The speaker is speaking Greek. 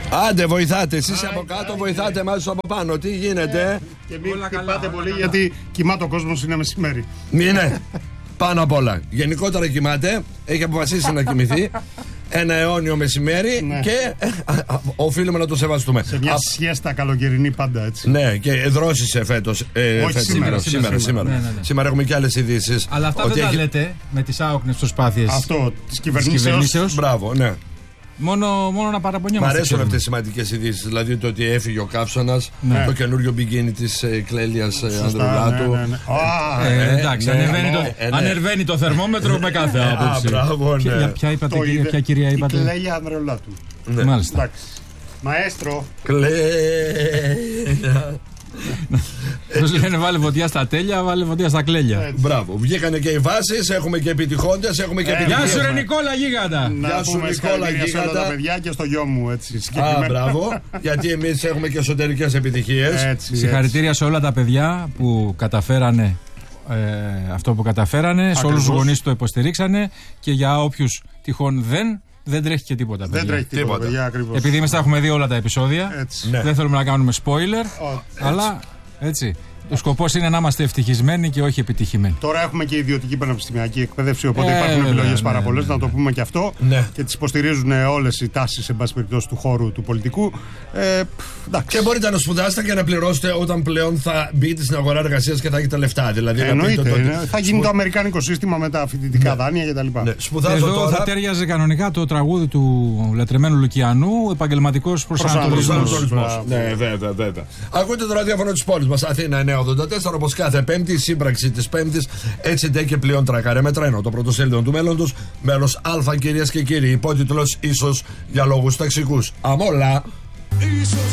Άντε, βοηθάτε. Εσείς από κάτω, βοηθάτε εμάς από πάνω. Τι γίνεται? Και μην χτυπάτε πολύ, γιατί κοιμάται ο κόσμος, είναι μεσημέρι. Είναι πάνω απ' όλα. Γενικότερα κοιμάται. Έχει αποφασίσει να κοιμηθεί. Ένα αιώνιο μεσημέρι και οφείλουμε να το σεβαστούμε. Σε μια σιέστα καλοκαιρινή πάντα, έτσι. Ναι, και δρόσησε φέτος. Σήμερα έχουμε και άλλες ειδήσεις. Αλλά αυτά δεν τα λέτε με τις άοκνες προσπάθειες. Αυτό της κυβερνήσεως. Μπράβο, ναι. Μόνο να παραπονιόμαστε. Μ' αρέσουν αυτές οι σημαντικές ειδήσεις. Δηλαδή το ότι έφυγε ο Καύσωνας, το καινούριο μπιγκίνι της Κλέλιας Ανδρουλάτου. Εντάξει, ανεβαίνει το θερμόμετρο με κάθε άποψη. Μπράβο, ναι. Ποια κυρία είπατε? Η Κλέλια Ανδρουλάτου. Μάλιστα. Μαέστρο. Κλέλια. Πώς λένε, βάλε φωτιά στα τέλεια, βάλε φωτιά στα κλέλια. Μπράβο, βγήκανε και οι βάσεις, έχουμε και επιτυχόντες, έχουμε και επιτυχίες. Γεια σου ρε Νικόλα Γίγαντα. Γεια σου Νικόλα Γίγαντα. Τα παιδιά και στο γιο μου, έτσι. Μπράβο, γιατί εμείς έχουμε και εσωτερικές επιτυχίες. Συγχαρητήρια σε όλα τα παιδιά που καταφέρανε αυτό που καταφέρανε, σε όλους τους γονείς που το υποστηρίξανε και για όποιους τυχόν δεν τρέχει και τίποτα. Δεν τρέχει τίποτα, παιδιά, ακριβώς. Επειδή εμείς τα έχουμε δει όλα τα επεισόδια, δεν θέλουμε να κάνουμε spoiler, αλλά έτσι. Ο σκοπός είναι να είμαστε ευτυχισμένοι και όχι επιτυχημένοι. Τώρα έχουμε και ιδιωτική πανεπιστημιακή εκπαίδευση, οπότε υπάρχουν επιλογές πάρα πολλές, να το πούμε και αυτό. Και τις υποστηρίζουν όλες οι τάσεις, εν πάση περιπτώσει, του χώρου του πολιτικού. Και μπορείτε να σπουδάσετε και να πληρώσετε όταν πλέον θα μπείτε στην αγορά εργασίας και θα έχετε λεφτά. Δηλαδή, εννοείται. Θα γίνει το αμερικάνικο σύστημα με τα φοιτητικά δάνεια κτλ. Εδώ τώρα θα τέριαζε κανονικά το τραγούδι του λατρεμένου Λουκιανού, επαγγελματικός προσανατολισμός. Ναι, βέβαια. Ακούτε το ραδιόφωνο της πόλης μας, Αθήνα 984, όπως κάθε Πέμπτη, σύμπραξη της Πέμπτης, έτσι ντε και πλέον τρακάρε με τρένο. Το πρωτοσέλιδο του μέλλοντος, μέρος Α, κυρίες και κύριοι. Υπότιτλος ίσως για λόγους ταξικούς. Αμόλα.